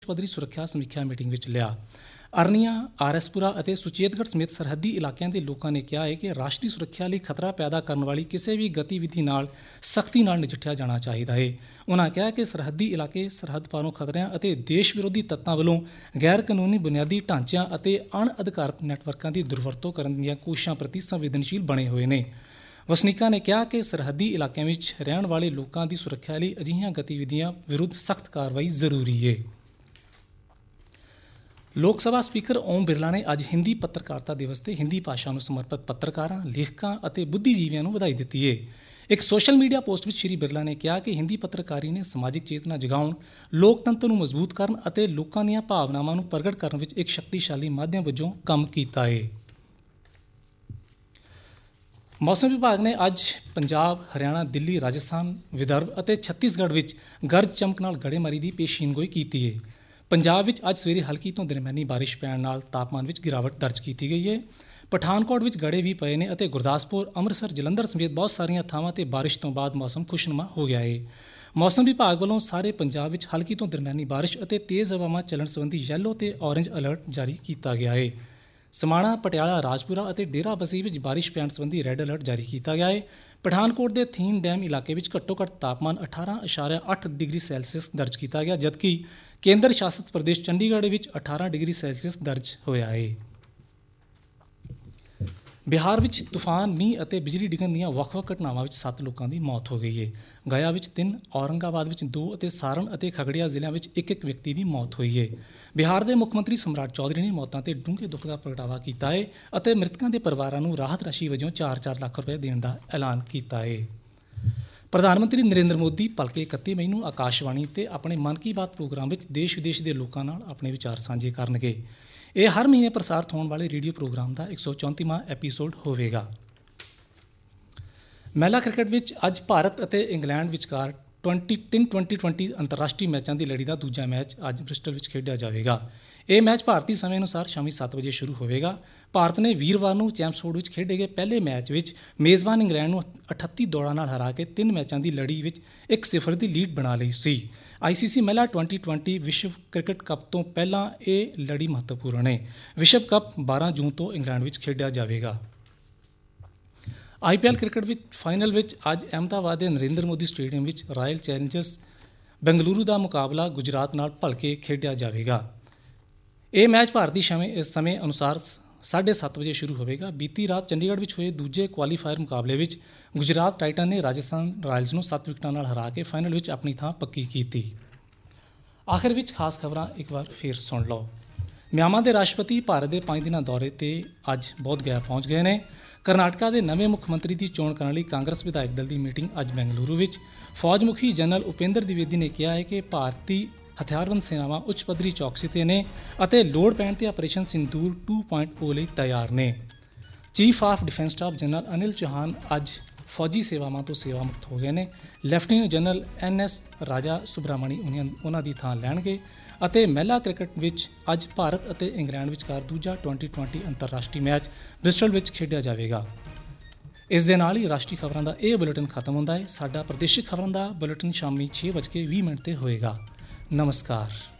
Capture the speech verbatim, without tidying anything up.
ਪੱਧਰੀ ਸੁਰੱਖਿਆ ਸਮੀਖਿਆ ਮੀਟਿੰਗ ਵਿੱਚ ਲਿਆ। ਅਰਨੀਆ, ਆਰਐਸਪੁਰਾ ਅਤੇ ਸੁਚੇਤਗੜ੍ਹ ਸਮੇਤ ਸਰਹੱਦੀ ਇਲਾਕਿਆਂ ਦੇ ਲੋਕਾਂ ਨੇ ਕਿਹਾ ਹੈ ਕਿ ਰਾਸ਼ਟਰੀ ਸੁਰੱਖਿਆ ਲਈ ਖਤਰਾ ਪੈਦਾ ਕਰਨ ਵਾਲੀ ਕਿਸੇ ਵੀ ਗਤੀਵਿਧੀ ਨਾਲ ਸਖਤੀ ਨਾਲ ਨਜਿੱਠਿਆ ਜਾਣਾ ਚਾਹੀਦਾ ਹੈ। ਉਨ੍ਹਾਂ ਕਿਹਾ ਕਿ ਸਰਹੱਦੀ ਇਲਾਕੇ ਸਰਹੱਦ ਪਾਰੋਂ ਖਤਰਿਆਂ ਅਤੇ ਦੇਸ਼ ਵਿਰੋਧੀ ਤੱਤਾਂ ਵੱਲੋਂ ਗੈਰ ਕਾਨੂੰਨੀ ਬੁਨਿਆਦੀ ਢਾਂਚਿਆਂ ਅਤੇ ਅਣਅਧਿਕਾਰਤ ਨੈਟਵਰਕਾਂ ਦੀ ਦੁਰਵਰਤੋਂ ਕਰਨ ਦੀਆਂ ਕੋਸ਼ਿਸ਼ਾਂ ਪ੍ਰਤੀ ਸੰਵੇਦਨਸ਼ੀਲ ਬਣੇ ਹੋਏ ਨੇ। ਵਸਨੀਕਾਂ ਨੇ ਕਿਹਾ ਕਿ ਸਰਹੱਦੀ ਇਲਾਕਿਆਂ ਵਿੱਚ ਰਹਿਣ ਵਾਲੇ ਲੋਕਾਂ ਦੀ ਸੁਰੱਖਿਆ ਲਈ ਅਜਿਹੀਆਂ ਗਤੀਵਿਧੀਆਂ ਵਿਰੁੱਧ ਸਖਤ ਕਾਰਵਾਈ ਜ਼ਰੂਰੀ ਹੈ। ਲੋਕ ਸਭਾ ਸਪੀਕਰ ਓਮ ਬਿਰਲਾ ਨੇ ਅੱਜ ਹਿੰਦੀ ਪੱਤਰਕਾਰਤਾ ਦਿਵਸ ਤੇ ਹਿੰਦੀ ਭਾਸ਼ਾ ਨੂੰ ਸਮਰਪਿਤ ਪੱਤਰਕਾਰਾਂ, ਲੇਖਕਾਂ ਅਤੇ ਬੁੱਧੀਜੀਵੀਆਂ ਨੂੰ ਵਧਾਈ ਦਿੱਤੀ ਹੈ। ਇੱਕ ਸੋਸ਼ਲ ਮੀਡੀਆ ਪੋਸਟ ਵਿੱਚ ਸ਼੍ਰੀ ਬਿਰਲਾ ਨੇ ਕਿਹਾ ਕਿ ਹਿੰਦੀ ਪੱਤਰਕਾਰੀ ਨੇ ਸਮਾਜਿਕ ਚੇਤਨਾ ਜਗਾਉਣ, ਲੋਕਤੰਤਰ ਨੂੰ ਮਜ਼ਬੂਤ ਕਰਨ ਅਤੇ ਲੋਕਾਂ ਦੀਆਂ ਭਾਵਨਾਵਾਂ ਨੂੰ ਪ੍ਰਗਟ ਕਰਨ ਵਿੱਚ ਇੱਕ ਸ਼ਕਤੀਸ਼ਾਲੀ ਮਾਧਿਅਮ ਵਜੋਂ ਕੰਮ ਕੀਤਾ ਹੈ। ਮੌਸਮ ਵਿਭਾਗ ਨੇ ਅੱਜ ਪੰਜਾਬ, ਹਰਿਆਣਾ, ਦਿੱਲੀ, ਰਾਜਸਥਾਨ, ਵਿਦਰਭ ਅਤੇ ਛੱਤੀਸਗੜ੍ਹ ਵਿੱਚ ਗਰਜ ਚਮਕ ਨਾਲ ਗੜੇਮਾਰੀ ਦੀ ਪੇਸ਼ੀਨਗੋਈ ਕੀਤੀ ਹੈ। ਪੰਜਾਬ ਵਿੱਚ ਅੱਜ ਸਵੇਰੇ ਹਲਕੀ ਤੋਂ ਦਰਮਿਆਨੀ ਬਾਰਿਸ਼ ਪੈਣ ਨਾਲ ਤਾਪਮਾਨ ਵਿੱਚ ਗਿਰਾਵਟ ਦਰਜ ਕੀਤੀ ਗਈ ਹੈ। ਪਠਾਨਕੋਟ ਵਿੱਚ ਗੜੇ ਵੀ ਪਏ ਨੇ ਅਤੇ ਗੁਰਦਾਸਪੁਰ, ਅੰਮ੍ਰਿਤਸਰ, ਜਲੰਧਰ ਸਮੇਤ ਬਹੁਤ ਸਾਰੀਆਂ ਥਾਵਾਂ ਤੇ ਬਾਰਿਸ਼ ਤੋਂ ਬਾਅਦ ਮੌਸਮ ਖੁਸ਼ਨੁਮਾ ਹੋ ਗਿਆ ਹੈ। ਮੌਸਮ ਵਿਭਾਗ ਵੱਲੋਂ ਸਾਰੇ ਪੰਜਾਬ ਵਿੱਚ ਹਲਕੀ ਤੋਂ ਦਰਮਿਆਨੀ ਬਾਰਿਸ਼ ਅਤੇ ਤੇਜ਼ ਹਵਾਵਾਂ ਚੱਲਣ ਸੰਬੰਧੀ ਯੈਲੋ ਤੇ ਔਰੇਂਜ ਅਲਰਟ ਜਾਰੀ ਕੀਤਾ ਗਿਆ ਹੈ। ਸਮਾਣਾ, ਪਟਿਆਲਾ, ਰਾਜਪੁਰਾ ਅਤੇ ਡੇਰਾ ਬਸੀ ਵਿੱਚ ਬਾਰਿਸ਼ ਪੈਣ ਸੰਬੰਧੀ ਰੈੱਡ ਅਲਰਟ ਜਾਰੀ ਕੀਤਾ ਗਿਆ ਹੈ। ਪਠਾਨਕੋਟ ਦੇ ਥੀਨ ਡੈਮ ਇਲਾਕੇ ਵਿੱਚ ਘੱਟੋ ਘੱਟ ਤਾਪਮਾਨ ਅਠਾਰਾਂ ਇਸ਼ਾਰਿਆ ਅੱਠ ਡਿਗਰੀ ਸੈਲਸੀਅਸ ਦਰਜ ਕੀਤਾ ਗਿਆ, ਜਦਕਿ ਕੇਂਦਰ ਸ਼ਾਸਿਤ ਪ੍ਰਦੇਸ਼ ਚੰਡੀਗੜ੍ਹ ਵਿੱਚ ਅਠਾਰਾਂ ਡਿਗਰੀ ਸੈਲਸੀਅਸ ਦਰਜ ਹੋਇਆ ਹੈ। ਬਿਹਾਰ ਵਿੱਚ ਤੂਫਾਨ, ਮੀਂਹ ਅਤੇ ਬਿਜਲੀ ਡਿੱਗਣ ਦੀਆਂ ਵੱਖ-ਵੱਖ ਘਟਨਾਵਾਂ ਵਿੱਚ ਸੱਤ ਲੋਕਾਂ ਦੀ ਮੌਤ ਹੋ ਗਈ ਹੈ। ਗਇਆ ਵਿੱਚ ਤਿੰਨ, ਔਰੰਗਾਬਾਦ ਵਿੱਚ ਦੋ ਅਤੇ ਸਾਰਨ ਅਤੇ ਖਗੜੀਆ ਜ਼ਿਲ੍ਹਿਆਂ ਵਿੱਚ ਇੱਕ ਇੱਕ ਵਿਅਕਤੀ ਦੀ ਮੌਤ ਹੋਈ ਹੈ। ਬਿਹਾਰ ਦੇ ਮੁੱਖ ਮੰਤਰੀ ਸਮਰਾਟ ਚੌਧਰੀ ਨੇ ਮੌਤਾਂ ਤੇ ਡੂੰਘੇ ਦੁੱਖ ਦਾ ਪ੍ਰਗਟਾਵਾ ਕੀਤਾ ਹੈ ਅਤੇ ਮ੍ਰਿਤਕਾਂ ਦੇ ਪਰਿਵਾਰਾਂ ਨੂੰ ਰਾਹਤ ਰਾਸ਼ੀ ਵਜੋਂ ਚਾਰ ਚਾਰ ਲੱਖ ਰੁਪਏ ਦੇਣ ਦਾ ਐਲਾਨ ਕੀਤਾ ਹੈ। ਪ੍ਰਧਾਨ ਮੰਤਰੀ ਨਰਿੰਦਰ ਮੋਦੀ ਭਲਕੇ ਇਕੱਤੀ ਮਈ ਨੂੰ ਆਕਾਸ਼ਵਾਣੀ ਤੇ ਆਪਣੇ ਮਨ ਕੀ ਬਾਤ ਪ੍ਰੋਗਰਾਮ ਵਿੱਚ ਦੇਸ਼ ਵਿਦੇਸ਼ ਦੇ ਲੋਕਾਂ ਨਾਲ ਆਪਣੇ ਵਿਚਾਰ ਸਾਂਝੇ ਕਰਨਗੇ। ਇਹ ਹਰ ਮਹੀਨੇ ਪ੍ਰਸਾਰਿਤ ਹੋਣ ਵਾਲੇ ਰੇਡੀਓ ਪ੍ਰੋਗਰਾਮ ਦਾ ਇੱਕ ਸੌ ਚੌਂਤੀਵਾਂ ਐਪੀਸੋਡ ਹੋਵੇਗਾ। ਮਹਿਲਾ ਕ੍ਰਿਕਟ ਵਿੱਚ ਅੱਜ ਭਾਰਤ ਅਤੇ ਇੰਗਲੈਂਡ ਵਿਚਕਾਰ ਟਵੈਂਟੀ ਤਿੰਨ ਟਵੈਂਟੀ ਟਵੈਂਟੀ ਅੰਤਰਰਾਸ਼ਟਰੀ ਮੈਚਾਂ ਦੀ ਲੜੀ ਦਾ ਦੂਜਾ ਮੈਚ ਅੱਜ ਬ੍ਰਿਸਟਲ ਵਿੱਚ ਖੇਡਿਆ ਜਾਵੇਗਾ। ਇਹ ਮੈਚ ਭਾਰਤੀ ਸਮੇਂ ਅਨੁਸਾਰ ਸ਼ਾਮੀ ਸੱਤ ਵਜੇ ਸ਼ੁਰੂ ਹੋਵੇਗਾ। ਭਾਰਤ ਨੇ ਵੀਰਵਾਰ ਨੂੰ ਚੈਂਪਸਫੋਰਡ ਵਿੱਚ ਖੇਡੇ ਗਏ ਪਹਿਲੇ ਮੈਚ ਵਿੱਚ ਮੇਜ਼ਬਾਨ ਇੰਗਲੈਂਡ ਨੂੰ ਅਠੱਤੀ ਦੌੜਾਂ ਨਾਲ ਹਰਾ ਕੇ ਤਿੰਨ ਮੈਚਾਂ ਦੀ ਲੜੀ ਵਿੱਚ ਇੱਕ ਸਿਫਰ ਦੀ ਲੀਡ ਬਣਾ ਲਈ ਸੀ। ਆਈਸੀਸੀ ਮਹਿਲਾ ਟਵੈਂਟੀ ਟਵੈਂਟੀ ਵਿਸ਼ਵ ਕ੍ਰਿਕਟ ਕੱਪ ਤੋਂ ਪਹਿਲਾਂ ਇਹ ਲੜੀ ਮਹੱਤਵਪੂਰਨ ਹੈ। ਵਿਸ਼ਵ ਕੱਪ ਬਾਰਾਂ ਜੂਨ ਤੋਂ ਇੰਗਲੈਂਡ ਵਿੱਚ ਖੇਡਿਆ ਜਾਵੇਗਾ। ਆਈਪੀਐਲ ਕ੍ਰਿਕਟ ਵਿੱਚ ਫਾਈਨਲ ਵਿੱਚ ਅੱਜ ਅਹਿਮਦਾਬਾਦ ਦੇ ਨਰਿੰਦਰ ਮੋਦੀ ਸਟੇਡੀਅਮ ਵਿੱਚ ਰਾਇਲ ਚੈਲੰਜਰਸ ਬੈਂਗਲੁਰੂ ਦਾ ਮੁਕਾਬਲਾ ਗੁਜਰਾਤ ਨਾਲ ਭਲਕੇ ਖੇਡਿਆ ਜਾਵੇਗਾ। ਇਹ ਮੈਚ ਭਾਰਤੀ ਸਮੇਂ ਸਮੇਂ ਅਨੁਸਾਰ ਸਾਢੇ ਸੱਤ ਵਜੇ ਸ਼ੁਰੂ ਹੋਵੇਗਾ। ਬੀਤੀ ਰਾਤ ਚੰਡੀਗੜ੍ਹ ਵਿੱਚ ਹੋਏ ਦੂਜੇ ਕੁਆਲੀਫਾਇਰ ਮੁਕਾਬਲੇ ਵਿੱਚ ਗੁਜਰਾਤ ਟਾਈਟਨ ਨੇ ਰਾਜਸਥਾਨ ਰਾਇਲਸ ਨੂੰ ਸੱਤ ਵਿਕਟਾਂ ਨਾਲ ਹਰਾ ਕੇ ਫਾਈਨਲ ਵਿੱਚ ਆਪਣੀ ਥਾਂ ਪੱਕੀ ਕੀਤੀ। ਆਖਿਰ ਵਿੱਚ ਖਾਸ ਖਬਰਾਂ ਇੱਕ ਵਾਰ ਫੇਰ ਸੁਣ ਲਓ। ਮਿਆਂਮਾਰ ਦੇ ਰਾਸ਼ਟਰਪਤੀ ਭਾਰਤ ਦੇ ਪੰਜ ਦਿਨਾਂ ਦੌਰੇ ਤੇ ਅੱਜ ਬੋਧ ਗਇਆ ਪਹੁੰਚ ਗਏ ਨੇ। ਕਰਨਾਟਕਾ ਦੇ ਨਵੇਂ ਮੁੱਖ ਮੰਤਰੀ ਦੀ ਚੋਣ ਕਰਨ ਲਈ ਕਾਂਗਰਸ ਵਿਧਾਇਕ ਦਲ ਦੀ ਮੀਟਿੰਗ ਅੱਜ ਬੈਂਗਲੁਰੂ ਵਿੱਚ। ਫੌਜ ਮੁਖੀ ਜਨਰਲ ਉਪੇਂਦਰ ਦਿਵੇਦੀ ਨੇ ਕਿਹਾ ਹੈ ਕਿ ਭਾਰਤੀ ਹਥਿਆਰਬੰਦ ਸੈਨਾਵਾਂ ਉੱਚ ਪੱਧਰੀ ਚੌਕਸੀ ਤੇ ਨੇ ਅਤੇ ਲੋੜ ਪੈਣ ਤੇ ਆਪਰੇਸ਼ਨ ਸਿੰਦੂਰ ਟੂ ਪੁਆਇੰਟ ਓ ਲਈ ਤਿਆਰ ਨੇ। Chief of defence staff general Anil Chauhan ਅੱਜ ਫੌਜੀ ਸੇਵਾਵਾਂ ਤੋਂ ਸੇਵਾ ਮੁਕਤ ਹੋ ਗਏ ਨੇ। ਲੈਫਟੀਨੈਂਟ ਜਨਰਲ ਐਨ ਐਸ ਰਾਜਾ ਸੁਬਰਾਮਣੀ ਉਹਨਾਂ ਦੀ ਥਾਂ ਲੈਣਗੇ ਅਤੇ ਮਹਿਲਾ ਕ੍ਰਿਕਟ ਵਿੱਚ ਅੱਜ ਭਾਰਤ ਅਤੇ ਇੰਗਲੈਂਡ ਵਿਚਕਾਰ ਦੂਜਾ ਟਵੈਂਟੀ ਟਵੈਂਟੀ ਅੰਤਰਰਾਸ਼ਟਰੀ ਮੈਚ ਬ੍ਰਿਸਟਲ ਵਿੱਚ ਖੇਡਿਆ ਜਾਵੇਗਾ। ਇਸ ਦੇ ਨਾਲ ਹੀ ਰਾਸ਼ਟਰੀ ਖਬਰਾਂ ਦਾ ਇਹ ਬੁਲੇਟਿਨ ਖਤਮ ਹੁੰਦਾ ਹੈ। ਸਾਡਾ ਪ੍ਰਦੇਸ਼ਿਕ ਖਬਰਾਂ ਦਾ ਬੁਲੇਟਿਨ ਸ਼ਾਮੀ ਛੇ ਵੱਜ ਕੇ ਵੀਹ ਮਿੰਟ 'ਤੇ ਹੋਏਗਾ। ਨਮਸਕਾਰ।